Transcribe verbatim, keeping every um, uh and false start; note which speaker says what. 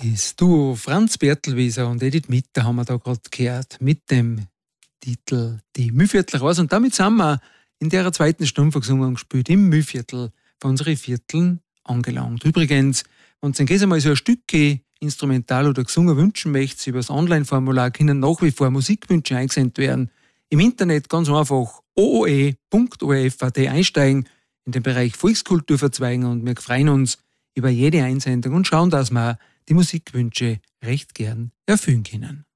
Speaker 1: Das Duo Franz Bertelwieser und Edith Mitter haben wir da gerade gehört mit dem Titel Die Mühlviertler raus. Und damit sind wir in der zweiten Stunde von Gesungen und gespielt im Mühlviertel von unseren Vierteln angelangt. Übrigens, wenn ihr jetzt einmal so ein Stück instrumental oder gesungen wünschen möchtet, über das Online-Formular können nach wie vor Musikwünsche eingesendet werden. Im Internet ganz einfach o o e punkt o r f punkt a t einsteigen, in den Bereich Volkskultur verzweigen und wir freuen uns über jede Einsendung und schauen, dass wir die Musikwünsche recht gern erfüllen können.